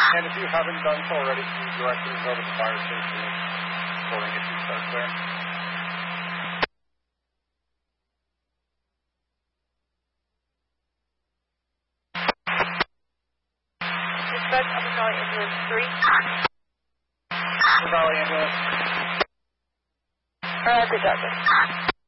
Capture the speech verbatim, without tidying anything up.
And if you haven't done so already, can you directly go to the fire station reporting if you start there? Dispatch, Upper Valley Ambulance three. Upper Valley Ambulance. Uh, good job, sir.